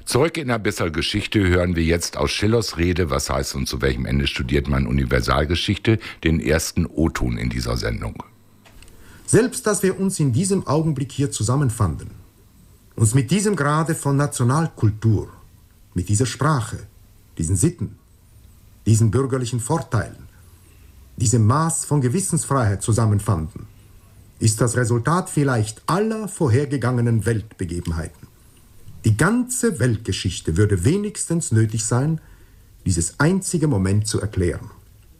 Zurück in der Besser Geschichte hören wir jetzt aus Schillers Rede, was heißt und zu welchem Ende studiert man Universalgeschichte, den ersten O-Ton in dieser Sendung. Selbst dass wir uns in diesem Augenblick hier zusammenfanden, uns mit diesem Grade von Nationalkultur, mit dieser Sprache, diesen Sitten, diesen bürgerlichen Vorteilen, diesem Maß von Gewissensfreiheit zusammenfanden, ist das Resultat vielleicht aller vorhergegangenen Weltbegebenheiten. Die ganze Weltgeschichte würde wenigstens nötig sein, dieses einzige Moment zu erklären.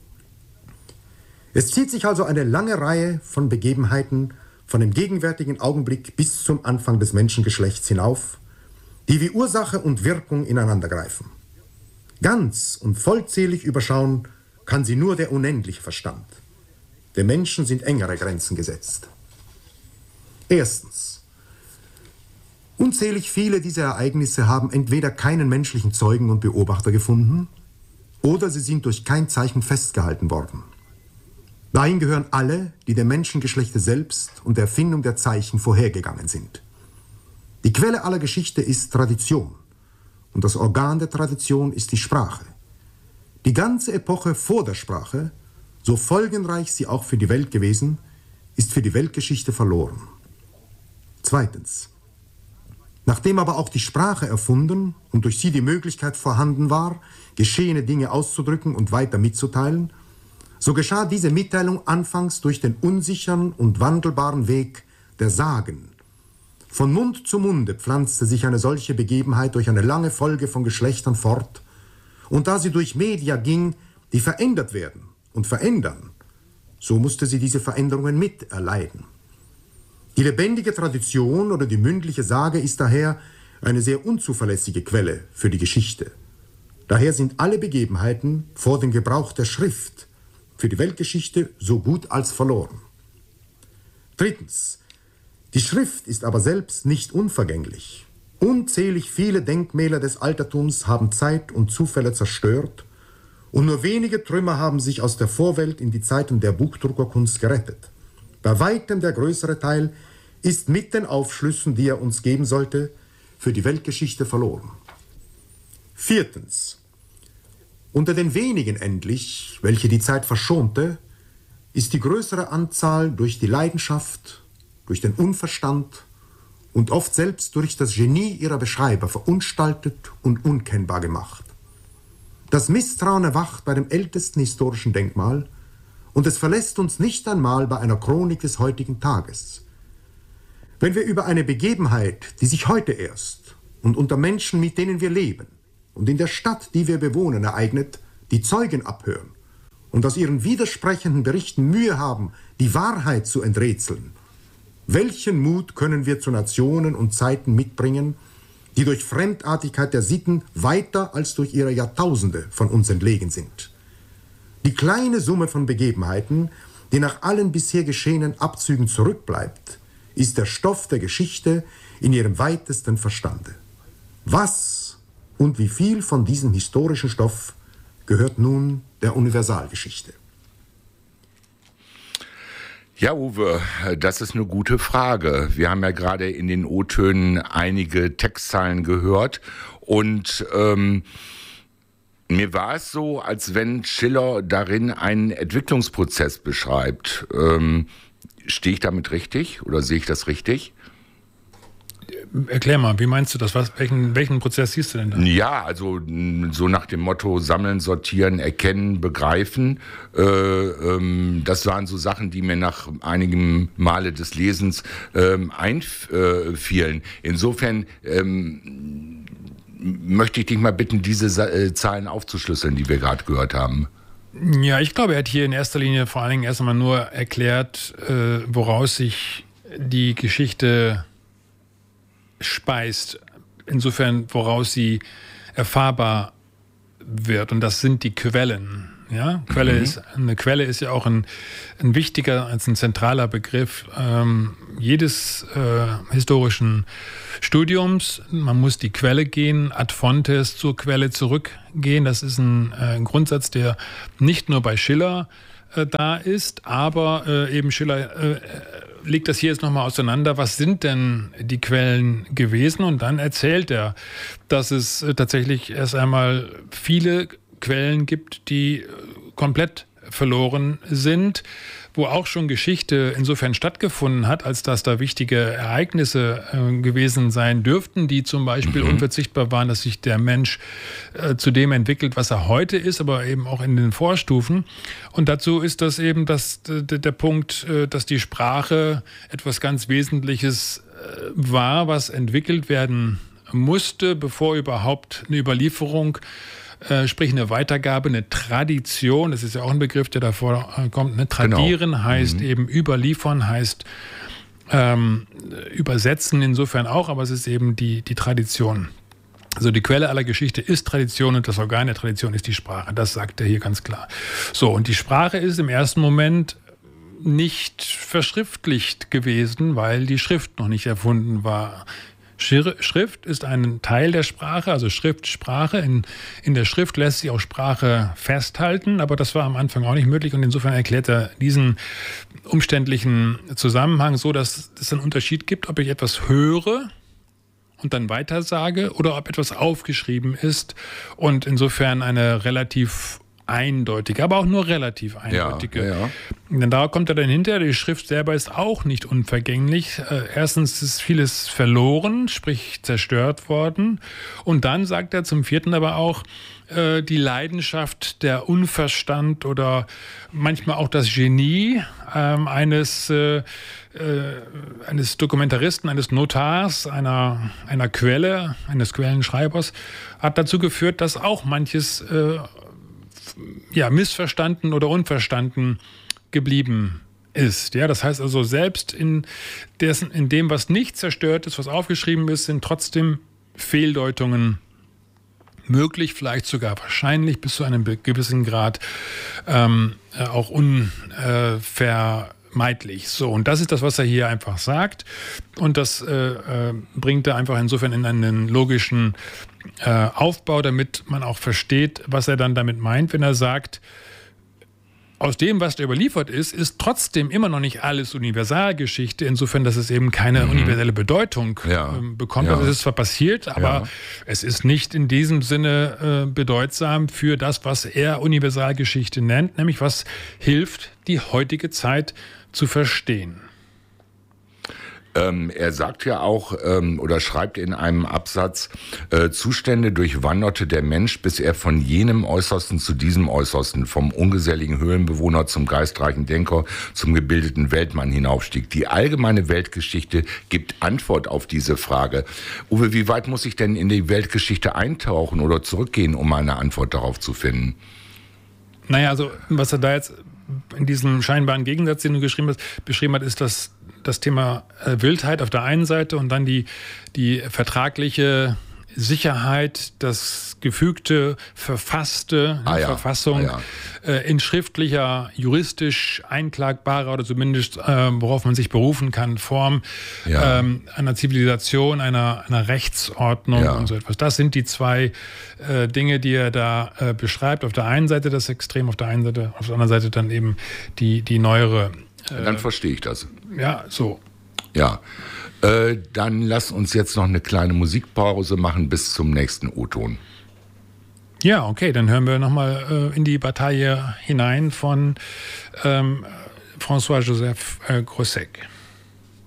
Es zieht sich also eine lange Reihe von Begebenheiten von dem gegenwärtigen Augenblick bis zum Anfang des Menschengeschlechts hinauf, die wie Ursache und Wirkung ineinandergreifen. Ganz und vollzählig überschauen kann sie nur der unendliche Verstand. Dem Menschen sind engere Grenzen gesetzt. Erstens. Unzählig viele dieser Ereignisse haben entweder keinen menschlichen Zeugen und Beobachter gefunden, oder sie sind durch kein Zeichen festgehalten worden. Dahin gehören alle, die dem Menschengeschlechte selbst und der Erfindung der Zeichen vorhergegangen sind. Die Quelle aller Geschichte ist Tradition, und das Organ der Tradition ist die Sprache. Die ganze Epoche vor der Sprache, so folgenreich sie auch für die Welt gewesen, ist für die Weltgeschichte verloren. Zweitens. Nachdem aber auch die Sprache erfunden und durch sie die Möglichkeit vorhanden war, geschehene Dinge auszudrücken und weiter mitzuteilen, so geschah diese Mitteilung anfangs durch den unsicheren und wandelbaren Weg der Sagen. Von Mund zu Munde pflanzte sich eine solche Begebenheit durch eine lange Folge von Geschlechtern fort, und da sie durch Media ging, die verändert werden und verändern, so musste sie diese Veränderungen miterleiden. Die lebendige Tradition oder die mündliche Sage ist daher eine sehr unzuverlässige Quelle für die Geschichte. Daher sind alle Begebenheiten vor dem Gebrauch der Schrift für die Weltgeschichte so gut als verloren. Drittens. Die Schrift ist aber selbst nicht unvergänglich. Unzählig viele Denkmäler des Altertums haben Zeit und Zufälle zerstört, und nur wenige Trümmer haben sich aus der Vorwelt in die Zeiten der Buchdruckerkunst gerettet. Bei weitem der größere Teil ist mit den Aufschlüssen, die er uns geben sollte, für die Weltgeschichte verloren. Viertens. Unter den wenigen endlich, welche die Zeit verschonte, ist die größere Anzahl durch die Leidenschaft, durch den Unverstand und oft selbst durch das Genie ihrer Beschreiber verunstaltet und unkennbar gemacht. Das Misstrauen erwacht bei dem ältesten historischen Denkmal, und es verlässt uns nicht einmal bei einer Chronik des heutigen Tages. Wenn wir über eine Begebenheit, die sich heute erst und unter Menschen, mit denen wir leben, und in der Stadt, die wir bewohnen, ereignet, die Zeugen abhören und aus ihren widersprechenden Berichten Mühe haben, die Wahrheit zu enträtseln, welchen Mut können wir zu Nationen und Zeiten mitbringen, die durch Fremdartigkeit der Sitten weiter als durch ihre Jahrtausende von uns entlegen sind? Die kleine Summe von Begebenheiten, die nach allen bisher geschehenen Abzügen zurückbleibt, ist der Stoff der Geschichte in ihrem weitesten Verstande. Was und wie viel von diesem historischen Stoff gehört nun der Universalgeschichte? Ja, Uwe, das ist eine gute Frage. Wir haben ja gerade in den O-Tönen einige Textzeilen gehört, und mir war es so, als wenn Schiller darin einen Entwicklungsprozess beschreibt. Stehe ich damit richtig oder sehe ich das richtig? Erklär mal, wie meinst du das? Welchen Prozess siehst du denn da? Ja, also so nach dem Motto sammeln, sortieren, erkennen, begreifen. Das waren so Sachen, die mir nach einigem Male des Lesens einfielen. Insofern möchte ich dich mal bitten, diese Zahlen aufzuschlüsseln, die wir gerade gehört haben. Ja, ich glaube, er hat hier in erster Linie vor allen Dingen erst einmal nur erklärt, woraus sich die Geschichte speist, insofern woraus sie erfahrbar wird, und das sind die Quellen. Ja, eine Quelle ist ja auch ein wichtiger, als ein zentraler Begriff jedes historischen Studiums. Man muss die Quelle gehen, ad fontes, zur Quelle zurückgehen. Das ist ein Grundsatz, der nicht nur bei Schiller da ist. Aber eben Schiller legt das hier jetzt nochmal auseinander. Was sind denn die Quellen gewesen? Und dann erzählt er, dass es tatsächlich erst einmal viele Quellen gibt, die komplett verloren sind, wo auch schon Geschichte insofern stattgefunden hat, als dass da wichtige Ereignisse gewesen sein dürften, die zum Beispiel unverzichtbar waren, dass sich der Mensch zu dem entwickelt, was er heute ist, aber eben auch in den Vorstufen. Und dazu ist das eben der Punkt, dass die Sprache etwas ganz Wesentliches war, was entwickelt werden musste, bevor überhaupt eine Überlieferung, sprich eine Weitergabe, eine Tradition, das ist ja auch ein Begriff, der davor kommt. Ne? Tradieren heißt eben überliefern, heißt übersetzen insofern auch, aber es ist eben die Tradition. Also die Quelle aller Geschichte ist Tradition und das Organ der Tradition ist die Sprache. Das sagt er hier ganz klar. So, und die Sprache ist im ersten Moment nicht verschriftlicht gewesen, weil die Schrift noch nicht erfunden war. Schrift ist ein Teil der Sprache, also Schrift, Sprache. In der Schrift lässt sich auch Sprache festhalten, aber das war am Anfang auch nicht möglich und insofern erklärt er diesen umständlichen Zusammenhang so, dass es einen Unterschied gibt, ob ich etwas höre und dann weitersage oder ob etwas aufgeschrieben ist und insofern eine relativ eindeutige, aber auch nur relativ eindeutige. Ja. Denn da kommt er dann hinterher, die Schrift selber ist auch nicht unvergänglich. Erstens ist vieles verloren, sprich zerstört worden. Und dann sagt er zum Vierten aber auch, die Leidenschaft, der Unverstand oder manchmal auch das Genie eines Dokumentaristen, eines Notars, einer Quelle, eines Quellenschreibers, hat dazu geführt, dass auch manches missverstanden oder unverstanden geblieben ist. Ja, das heißt also, selbst in dem, was nicht zerstört ist, was aufgeschrieben ist, sind trotzdem Fehldeutungen möglich, vielleicht sogar wahrscheinlich bis zu einem gewissen Grad auch unvermeidlich. So, und das ist das, was er hier einfach sagt. Und das bringt er einfach insofern in einen logischen Aufbau, damit man auch versteht, was er dann damit meint, wenn er sagt, aus dem, was da überliefert ist, ist trotzdem immer noch nicht alles Universalgeschichte, insofern, dass es eben keine universelle Bedeutung bekommt. Ja. Also es ist zwar passiert, aber es ist nicht in diesem Sinne bedeutsam für das, was er Universalgeschichte nennt, nämlich was hilft, die heutige Zeit zu verstehen. Er sagt ja auch oder schreibt in einem Absatz, Zustände durchwanderte der Mensch, bis er von jenem Äußersten zu diesem Äußersten, vom ungeselligen Höhlenbewohner zum geistreichen Denker, zum gebildeten Weltmann hinaufstieg. Die allgemeine Weltgeschichte gibt Antwort auf diese Frage. Uwe, wie weit muss ich denn in die Weltgeschichte eintauchen oder zurückgehen, um eine Antwort darauf zu finden? Naja, also was er da jetzt in diesem scheinbaren Gegensatz, den du beschrieben hat, ist das Thema Wildheit auf der einen Seite und dann die vertragliche Sicherheit, das gefügte, verfasste Verfassung in schriftlicher, juristisch einklagbarer oder zumindest worauf man sich berufen kann, Form einer Zivilisation, einer Rechtsordnung und so etwas. Das sind die zwei Dinge, die er da beschreibt. Auf der einen Seite das Extrem, auf der anderen Seite dann eben die neuere. Dann verstehe ich das. Ja, so. Ja, dann lass uns jetzt noch eine kleine Musikpause machen bis zum nächsten O-Ton. Ja, okay, dann hören wir nochmal in die Bataille hinein von François-Joseph Grossec.